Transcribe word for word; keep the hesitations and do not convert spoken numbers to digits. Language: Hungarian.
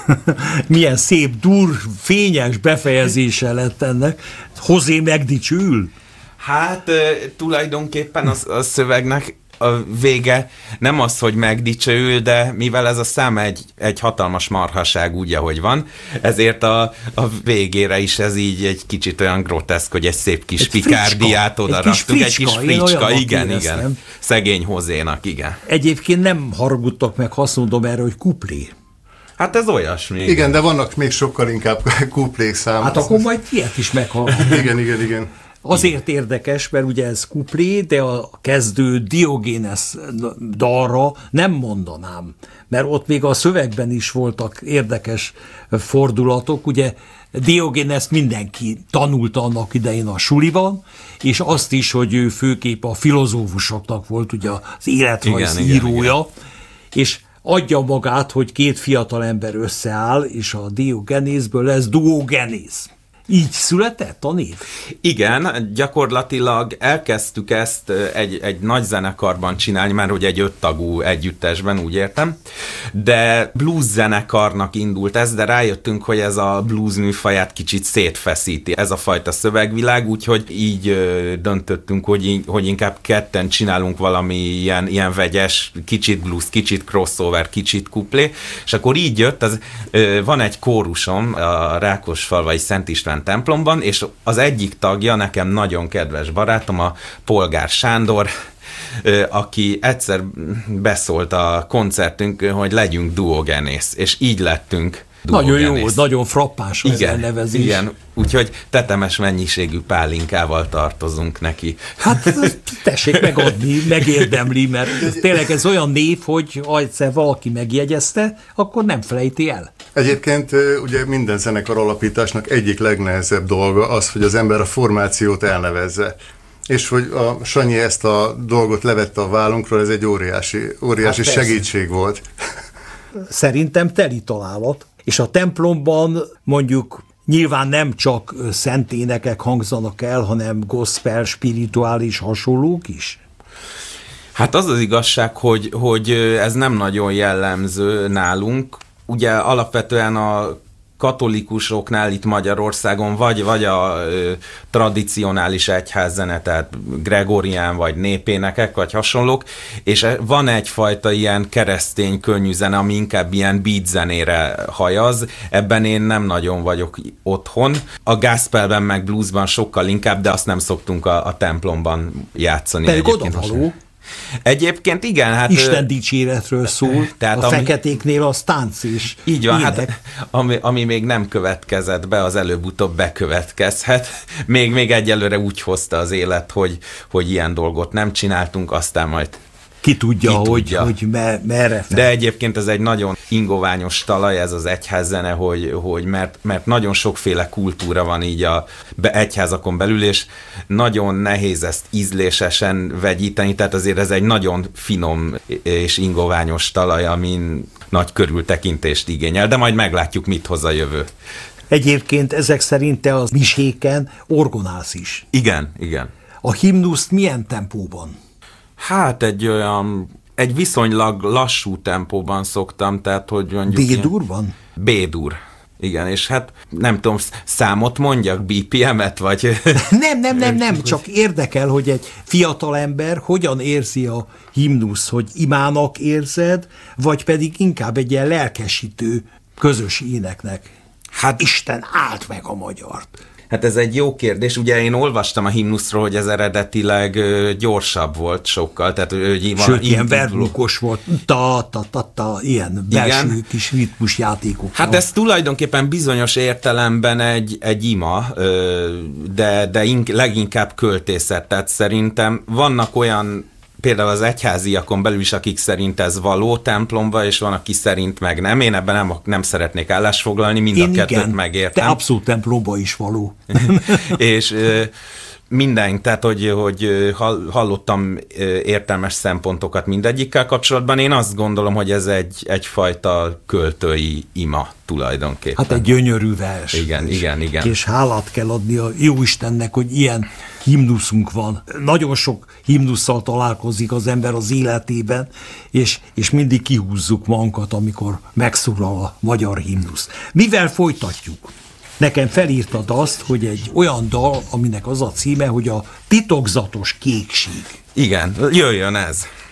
Milyen szép, dur, fényes befejezése lett ennek. Hozé megdicsül. Hát tulajdonképpen a, a szövegnek a vége nem az, hogy megdicsőül, de mivel ez a szám egy, egy hatalmas marhaság úgy, ahogy van, ezért a, a végére is ez így egy kicsit olyan groteszk, hogy egy szép kis egy pikárdiát oda raktunk. Egy kis fricska, igen, igen. Nem? Szegény Hozénak, igen. Egyébként nem haragudtak meg, ha azt mondom erre, hogy kuplé. Hát ez olyasmi. Igen, igen, de vannak még sokkal inkább kuplék szám. Hát akkor majd ilyet is meghallgatunk. Igen, igen, igen. Azért érdekes, mert ugye ez kuplé, de a kezdő Diogénes dalra nem mondanám, mert ott még a szövegben is voltak érdekes fordulatok, ugye Diogénest mindenki tanulta annak idején a suliban, és azt is, hogy ő főképp a filozófusoknak volt ugye az életrajz igen, írója, igen, igen. És adja magát, hogy két fiatal ember összeáll, és a Diogenészből lesz Duogenész. Így született a név? Igen, gyakorlatilag elkezdtük ezt egy, egy nagy zenekarban csinálni, már hogy egy öttagú együttesben, úgy értem, de blues zenekarnak indult ez, de rájöttünk, hogy ez a blues műfaját kicsit szétfeszíti, ez a fajta szövegvilág, úgyhogy így döntöttünk, hogy, hogy inkább ketten csinálunk valami ilyen, ilyen vegyes, kicsit blues, kicsit crossover, kicsit kuplé, és akkor így jött, az, van egy kórusom a Rákosfalvai Szent István templomban, és az egyik tagja, nekem nagyon kedves barátom, a Polgár Sándor, aki egyszer beszólt a koncertünkön, hogy legyünk Duogenész, és így lettünk Duogenész. Nagyon jó, nagyon frappáns az elnevezés. Igen, úgyhogy tetemes mennyiségű pálinkával tartozunk neki. Hát tessék megadni, megérdemli, mert tényleg ez olyan név, hogy ha egyszer valaki megjegyezte, akkor nem felejti el. Egyébként ugye minden zenekar alapításnak egyik legnehezebb dolga az, hogy az ember a formációt elnevezze. És hogy a Sanyi ezt a dolgot levette a vállunkról, ez egy óriási, óriási hát segítség volt. Szerintem teli találat. És a templomban mondjuk nyilván nem csak szent énekek hangzanak el, hanem gospel, spirituális hasonlók is? Hát az az igazság, hogy, hogy ez nem nagyon jellemző nálunk. Ugye alapvetően a katolikusoknál itt Magyarországon vagy, vagy a ö, tradicionális egyházzene, tehát gregorián, vagy népénekek, vagy hasonlók, és van egyfajta ilyen keresztény könnyű zene, ami inkább ilyen beat zenére hajaz, ebben én nem nagyon vagyok otthon. A gospelben meg bluesban sokkal inkább, de azt nem szoktunk a, a templomban játszani. Pedig odavaló. Egyébként igen, hát... Isten dicséretről szól, tehát a ami, feketéknél az tánc is. Így van, ének. Hát ami, ami még nem következett be, az előbb-utóbb bekövetkezhet. Még, még egyelőre úgy hozta az élet, hogy, hogy ilyen dolgot nem csináltunk, aztán majd Ki tudja, Ki hogy, tudja. hogy me, merre fel. De egyébként ez egy nagyon ingoványos talaj, ez az egyházzene, hogy, hogy mert, mert nagyon sokféle kultúra van így a egyházakon belül, és nagyon nehéz ezt ízlésesen vegyíteni, tehát azért ez egy nagyon finom és ingoványos talaj, amin nagy körültekintést igényel, de majd meglátjuk, mit hoz a jövő. Egyébként ezek szerint te az miséken orgonálsz is. Igen, igen. A himnuszt milyen tempóban? Hát egy olyan, egy viszonylag lassú tempóban szoktam, tehát hogy mondjuk... B-durban? B-dur. Igen, és hát nem tudom, számot mondjak, bé pé em-et, vagy... Nem, nem, nem, nem, csak érdekel, hogy egy fiatal ember hogyan érzi a himnusz, hogy imának érzed, vagy pedig inkább egy ilyen lelkesítő közös éneknek. Hát Isten áld meg a magyart. Hát ez egy jó kérdés. Ugye én olvastam a himnuszról, hogy ez eredetileg ö, gyorsabb volt sokkal. Tehát, hogy van, Sőt, ilyen verbukos volt. Ta, ta, ta, ta, ilyen belső igen. kis ritmusjátékok. Hát ez tulajdonképpen bizonyos értelemben egy, egy ima, ö, de, de ink, leginkább költészet. Tehát szerintem vannak olyan, például az egyháziakon belül is, akik szerint ez való templomba, és van, aki szerint meg nem. Én ebben nem, nem szeretnék állásfoglalni, mind Én a kettőt igen, megértem. Te abszolút templomba is való. És ö, minden, tehát hogy, hogy hallottam értelmes szempontokat mindegyikkel kapcsolatban. Én azt gondolom, hogy ez egy, egyfajta költői ima tulajdonképpen. Hát egy gyönyörű vers. Igen, és, igen, igen. És hálát kell adni a Jóistennek, hogy ilyen himnuszunk van. Nagyon sok himnusszal találkozik az ember az életében, és, és mindig kihúzzuk magunkat, amikor megszólal a magyar himnusz. Mivel folytatjuk? Nekem felírtad azt, hogy egy olyan dal, aminek az a címe, hogy a titokzatos kékség. Igen, jöjjön ez.